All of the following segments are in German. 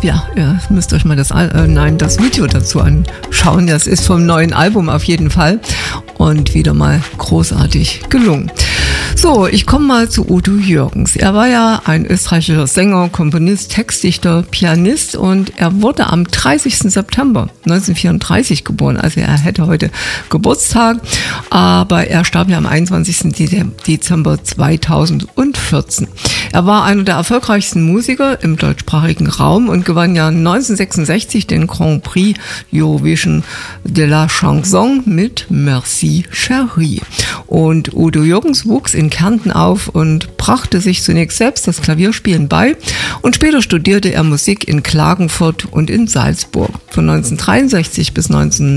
Ja, ihr müsst euch mal das Video dazu anschauen. Das ist vom neuen Album auf jeden Fall und wieder mal großartig gelungen. So, ich komme mal zu Udo Jürgens. Er war ja ein österreichischer Sänger, Komponist, Textdichter, Pianist und er wurde am 30. September 1934 geboren. Also er hätte heute Geburtstag, aber er starb ja am 21. Dezember 2014. Er war einer der erfolgreichsten Musiker im deutschsprachigen Raum und gewann ja 1966 den Grand Prix Eurovision de la Chanson mit Merci Chérie. Und Udo Jürgens wuchs in Kärnten auf und brachte sich zunächst selbst das Klavierspielen bei und später studierte er Musik in Klagenfurt und in Salzburg. Von 1963 bis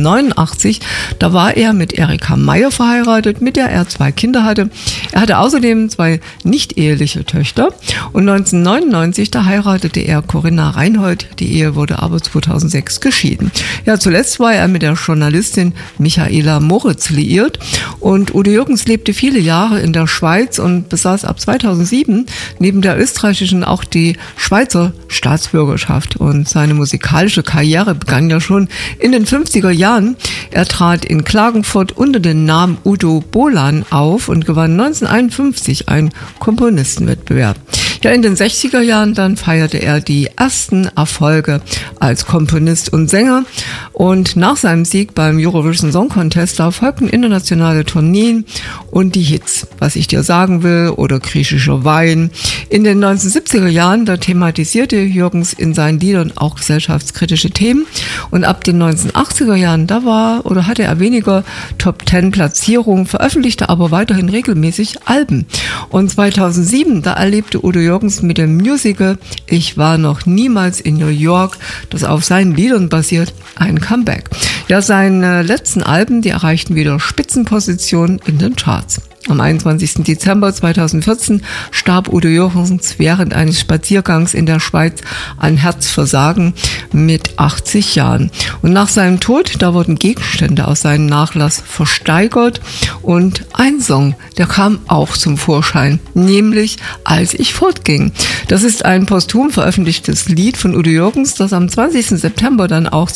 1989, da war er mit Erika Meyer verheiratet, mit der er 2 Kinder hatte. Er hatte außerdem 2 nicht-eheliche Töchter und 1999, da heiratete er Corinna Reinhold. Die Ehe wurde aber 2006 geschieden. Ja, zuletzt war er mit der Journalistin Michaela Moritz liiert und Udo Jürgens lebte viele Jahre in der Schweiz und besaß ab 2007 neben der österreichischen auch die Schweizer Staatsbürgerschaft. Und seine musikalische Karriere begann ja schon in den 50er Jahren. Er trat in Klagenfurt unter dem Namen Udo Bolan auf und gewann 1951 einen Komponistenwettbewerb. Ja, in den 60er Jahren dann feierte er die ersten Erfolge als Komponist und Sänger und nach seinem Sieg beim Eurovision Song Contest da folgten internationale Tourneen und die Hits, Was ich dir sagen will oder Griechischer Wein. In den 1970er Jahren da thematisierte Jürgens in seinen Liedern auch gesellschaftskritische Themen und ab den 1980er Jahren da hatte er weniger Top-10-Platzierungen, veröffentlichte aber weiterhin regelmäßig Alben. Und 2007 da erlebte Udo Jürgens mit dem Musical Ich war noch niemals in New York, das auf seinen Liedern basiert, ein Comeback. Ja, seine letzten Alben, die erreichten wieder Spitzenpositionen in den Charts. Am 21. Dezember 2014 starb Udo Jürgens während eines Spaziergangs in der Schweiz an Herzversagen mit 80 Jahren. Und nach seinem Tod, da wurden Gegenstände aus seinem Nachlass versteigert und ein Song, der kam auch zum Vorschein, nämlich Als ich fortging. Das ist ein posthum veröffentlichtes Lied von Udo Jürgens, das am 20. September dann auch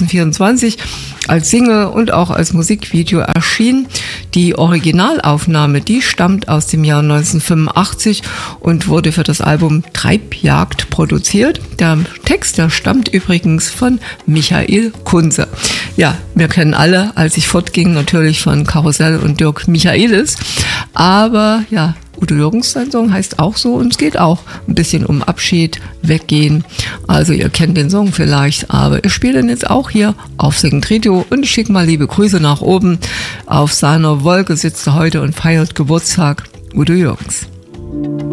2024 als Single und auch als Musikvideo erschien. Die Originalaufnahme, die stammt aus dem Jahr 1985 und wurde für das Album Treibjagd produziert. Der Text, der stammt übrigens von Michael Kunze. Ja, wir kennen alle, Als ich fortging, natürlich von Karussell und Dirk Michaelis. Aber ja, Udo Jürgens, sein Song heißt auch so und es geht auch ein bisschen um Abschied, Weggehen. Also ihr kennt den Song vielleicht, aber ich spiele den jetzt auch hier auf Second Trio und ich schicke mal liebe Grüße nach oben. Auf seiner Wolke sitzt er heute und feiert Geburtstag, Udo Jürgens.